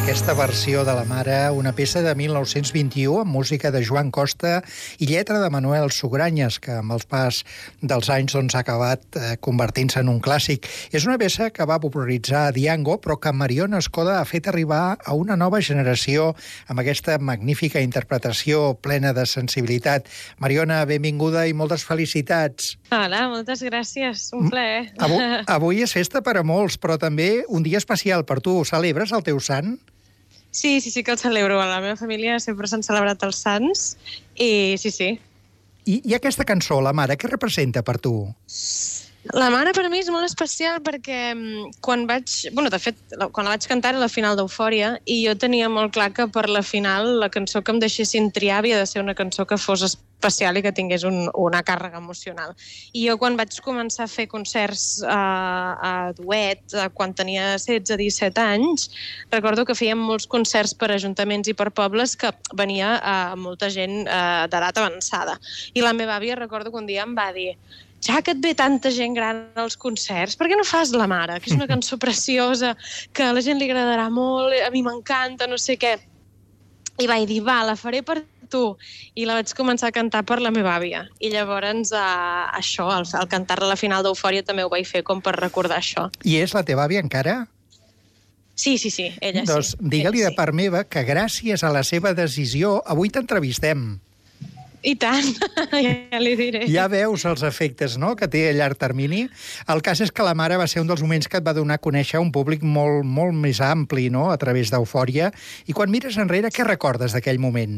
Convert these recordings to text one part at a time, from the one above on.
Aquesta versió de La Mare, una peça de 1921 amb música de Joan Costa i lletra de Manuel Sugranyes, que amb els pas dels anys ha acabat convertint-se en un clàssic. És una peça que va popularitzar Diango, però que Mariona Escoda ha fet arribar a una nova generació amb aquesta magnífica interpretació plena de sensibilitat. Mariona, benvinguda i moltes felicitats. Hola, moltes gràcies. Un plaer. Avui és festa per a molts, però també un dia especial per tu. Celebres el teu sant? Sí, que el celebro. A la meva família sempre s'han celebrat els sants i sí. I aquesta cançó, La Mare, què representa per tu? La Mare per mi és molt especial perquè quan la vaig cantar era la final d'Eufòria i jo tenia molt clar que per la final la cançó que em deixessin triar havia de ser una cançó que fos especial i que tingués una càrrega emocional. I jo quan vaig començar a fer concerts a duet, quan tenia 16-17 anys, recordo que fèiem molts concerts per ajuntaments i per pobles que venia molta gent d'edat avançada. I la meva àvia recordo que un dia em va dir: ja que et ve tanta gent gran als concerts, per què no fas La Mare? Que és una cançó preciosa, que a la gent li agradarà molt, a mi m'encanta, no sé què. I vaig dir, va, la faré per tu. I la vaig començar a cantar per la meva àvia. I llavors, això, al cantar-la a la final d'Eufòria també ho vaig fer com per recordar això. I és la teva àvia encara? Sí, ella sí. Doncs digue-li de part meva que gràcies a la seva decisió avui t'entrevistem. I tant, ja li diré. Ja veus els efectes, no?, que té a llarg termini. El cas és que La Mare va ser un dels moments que et va donar a conèixer un públic molt, molt més ampli, no?, a través d'Eufòria. I quan mires enrere, què recordes d'aquell moment?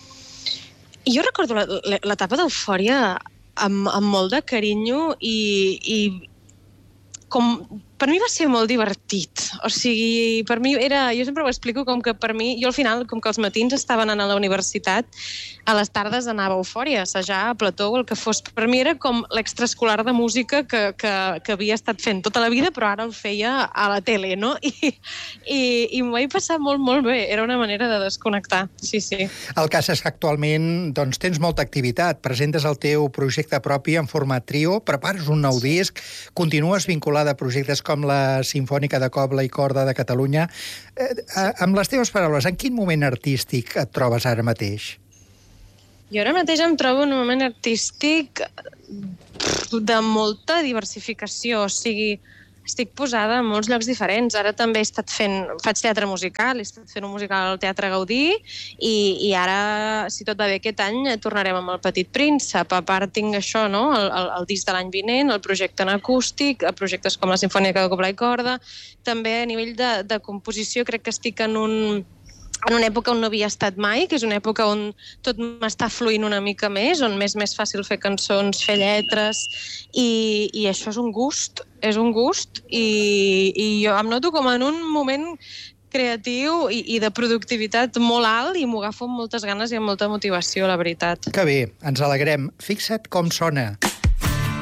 Jo recordo l'etapa d'Eufòria amb molt de carinyo i com per mi va ser molt divertit. O sigui, per mi era... Jo sempre ho explico com que per mi... Jo al final, com que els matins estaven anant a la universitat, a les tardes anava a Eufòria, a assajar, a plató o el que fos. Per mi era com l'extraescolar de música que havia estat fent tota la vida, però ara el feia a la tele, no? I m'ho vaig passar molt, molt bé. Era una manera de desconnectar, sí. El cas és que actualment doncs, tens molta activitat. Presentes el teu projecte propi en format trio, prepares un nou disc, continues vinculada a projectes com la Simfònica de Cobla i Corda de Catalunya. Amb les teves paraules, en quin moment artístic et trobes ara mateix? Jo ara mateix em trobo en un moment artístic de molta diversificació, o sigui, estic posada en molts llocs diferents. Ara també faig teatre musical, he estat fent un musical al Teatre Gaudí i ara, si tot va bé aquest any, tornarem amb El Petit Príncep. A part tinc això, no?, el disc de l'any vinent, el projecte en acústic, projectes com la Simfònica de Cobla i Corda. També a nivell de composició crec que estic en una època on no havia estat mai, que és una època on tot m'està fluint una mica més, on m'és més fàcil fer cançons, fer lletres, i això és un gust i jo em noto com en un moment creatiu i de productivitat molt alt i m'ho agafo amb moltes ganes i amb molta motivació, la veritat. Que bé, ens alegrem. Fixa't com sona.